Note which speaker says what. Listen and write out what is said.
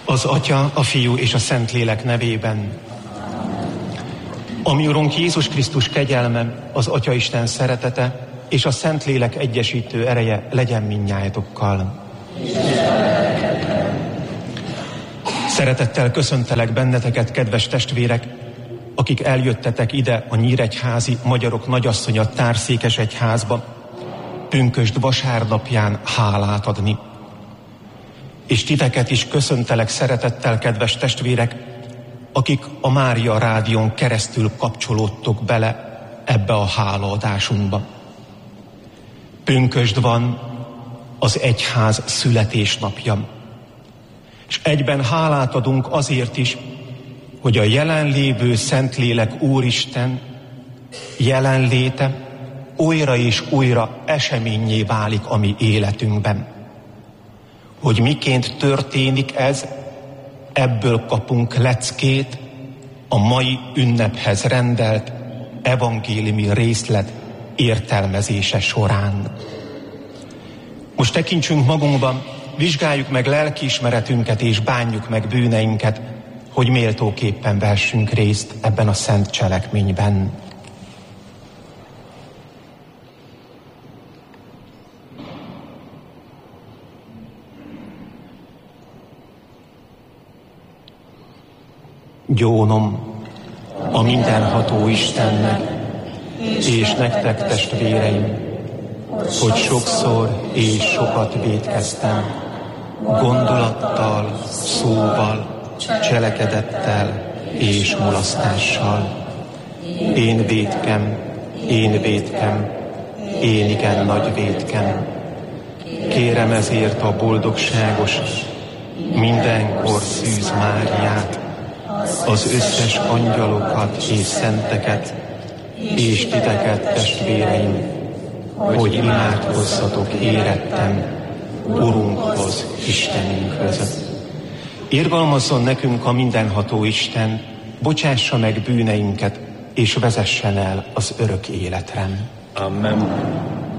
Speaker 1: Az Atya, a Fiú és a Szentlélek nevében. A mi Urunk Jézus Krisztus kegyelme, az Atyaisten szeretete és a Szentlélek egyesítő ereje legyen mindnyájatokkal. Szeretettel köszöntelek benneteket, kedves testvérek, akik eljöttetek ide a Nyíregyházi Magyarok Nagyasszonya Társzékesegyházba, pünkösd vasárnapján hálát adni. És titeket is köszöntelek szeretettel, kedves testvérek, akik a Mária Rádión keresztül kapcsolódtok bele ebbe a hálaadásunkba. Pünkösd van, az egyház születésnapja. És egyben hálát adunk azért is, hogy a jelenlévő Szentlélek Úristen jelenléte újra és újra eseményé válik a mi életünkben. Hogy miként történik ez, ebből kapunk leckét a mai ünnephez rendelt evangéliumi részlet értelmezése során. Most tekintsünk magunkban, vizsgáljuk meg lelkiismeretünket és bánjuk meg bűneinket, hogy méltóképpen vessünk részt ebben a szent cselekményben. Gyónom a mindenható Istennek, és nektek, testvéreim, hogy sokszor és sokat vétkeztem, gondolattal, szóval, cselekedettel és mulasztással. Én vétkem, én igen nagy vétkem. Kérem ezért a boldogságos, mindenkor szűz Máriát, az összes angyalokat és szenteket, és titeket, testvéreim, hogy imádkozzatok érettem Urunkhoz, Istenünkhöz. Irgalmazzon nekünk a mindenható Isten, bocsássa meg bűneinket, és vezessen el az örök életre.
Speaker 2: Amen.